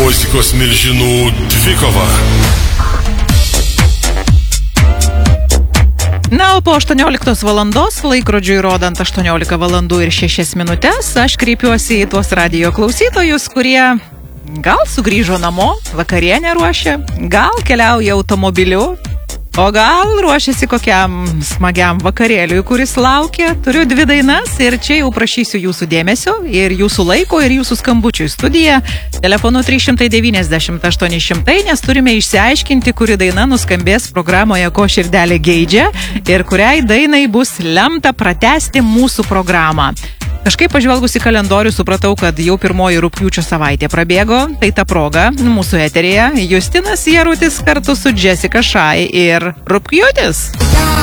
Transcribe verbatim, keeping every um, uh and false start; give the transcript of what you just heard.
muzikos milžinų dvikova. Na, o po aštuonioliktos valandos, laikrodžiui rodant aštuoniolika valandų ir šešias minutės, aš kreipiuosi į tuos radijo klausytojus, kurie gal sugrįžo namo, vakarienę ruošia, gal keliauja automobiliu, o gal ruošiasi kokiam smagiam vakarėliui, kuris laukia. Turiu dvi dainas ir čia jau prašysiu jūsų dėmesio ir jūsų laiko ir jūsų skambučių į studiją. Telefonu trys šimtai devyniasdešimt aštuoni šimtai, nes turime išsiaiškinti, kuri daina nuskambės programoje Ko širdelė geidžia ir kuriai dainai bus lemta pratęsti mūsų programą. Kažkaip pažvelgus į kalendorių supratau, kad jau pirmoji rugpjūčio savaitė prabėgo, tai ta proga mūsų eteryje Justinas Jarutis kartu su Jessica Shy ir Rugpjūtis.